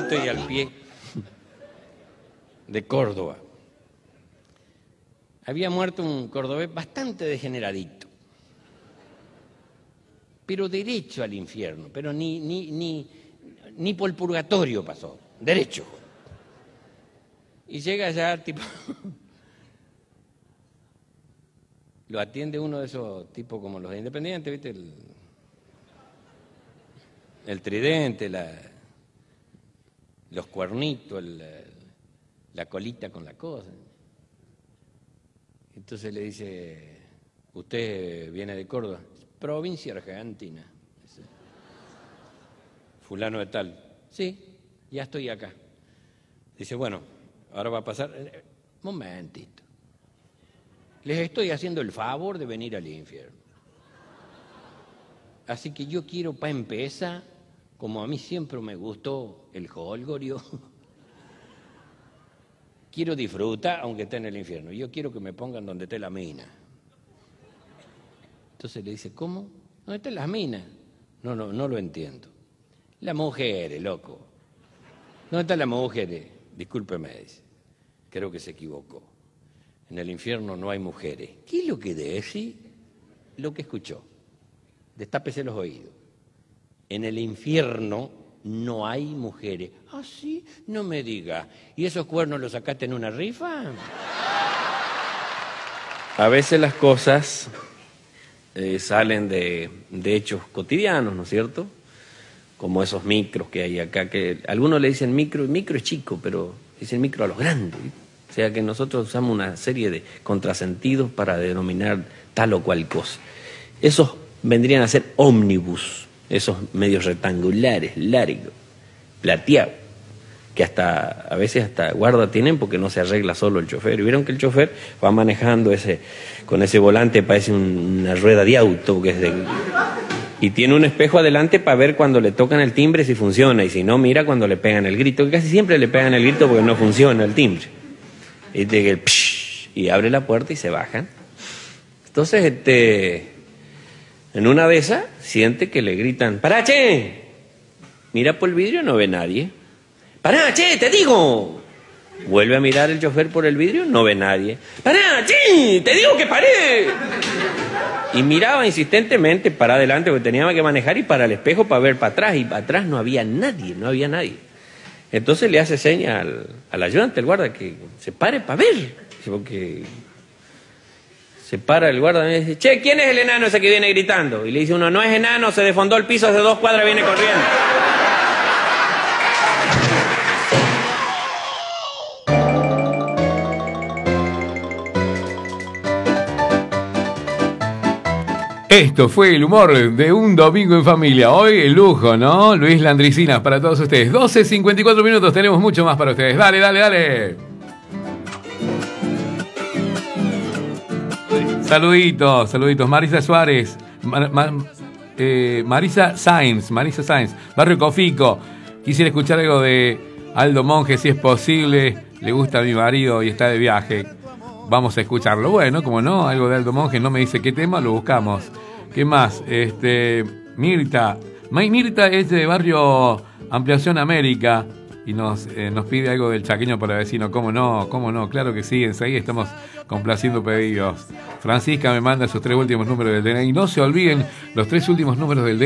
estoy al pie de Córdoba. Había muerto un cordobés bastante degeneradito, pero derecho al infierno, pero ni por el purgatorio pasó, derecho. Y llega allá, tipo, lo atiende uno de esos tipos como los independientes, ¿viste? El tridente, los cuernitos, la colita con la cosa. Entonces le dice, ¿usted viene de Córdoba? Provincia Argentina. Dice, fulano de tal. Sí, ya estoy acá. Dice, bueno, ahora va a pasar. Momentito. Les estoy haciendo el favor de venir al infierno. Así que yo quiero, para empezar, como a mí siempre me gustó el jolgorio, quiero disfrutar aunque esté en el infierno. Yo quiero que me pongan donde esté la mina. Entonces le dice, ¿cómo? ¿Dónde están las minas? No lo entiendo. Las mujeres, loco. ¿Dónde están las mujeres? Discúlpeme, dice. Creo que se equivocó. En el infierno no hay mujeres. ¿Qué es lo que dice? Lo que escuchó. Destápese los oídos. En el infierno no hay mujeres. ¿Ah, sí? No me diga. ¿Y esos cuernos los sacaste en una rifa? A veces las cosas salen de hechos cotidianos, ¿no es cierto? Como esos micros que hay acá, que algunos le dicen micro, y micro es chico, pero dicen micro a los grandes. O sea que nosotros usamos una serie de contrasentidos para denominar tal o cual cosa. Esos vendrían a ser ómnibus, esos medios rectangulares, largos, plateados, que a veces hasta guarda tienen porque no se arregla solo el chofer. Y vieron que el chofer va manejando con ese volante, parece una rueda de auto, y tiene un espejo adelante para ver cuando le tocan el timbre si funciona, y si no, mira cuando le pegan el grito, que casi siempre le pegan el grito porque no funciona el timbre. Y abre la puerta y se bajan. Entonces, en una de esas, siente que le gritan, ¡pará, che! Mira por el vidrio, no ve nadie. ¡Pará, che, te digo! Vuelve a mirar el chofer por el vidrio, no ve nadie. ¡Pará, che, te digo que paré! Y miraba insistentemente para adelante porque tenía que manejar y para el espejo para ver para atrás. Y para atrás no había nadie. Entonces le hace seña al ayudante, el guarda, que se pare para ver. Porque se para el guarda y dice, che, ¿quién es el enano ese que viene gritando? Y le dice uno, no es enano, se desfondó el piso hace 2 cuadras, viene corriendo. Esto fue el humor de un domingo en familia. Hoy el lujo, ¿no? Luis Landricinas para todos ustedes. 12:54 minutos, tenemos mucho más para ustedes. Dale. Saluditos. Marisa Suárez, Marisa Sainz, Barrio Cofico. Quisiera escuchar algo de Aldo Monge, si es posible. Le gusta a mi marido y está de viaje. Vamos a escucharlo. Bueno, como no, algo de Aldo Monge, no me dice qué tema, lo buscamos. ¿Qué más? Mirta es de Barrio Ampliación América y nos pide algo del chaqueño para vecino. ¿Cómo no? Claro que sí, enseguida estamos complaciendo pedidos. Francisca me manda sus 3 últimos números del DNI. No se olviden los 3 últimos números del DNI.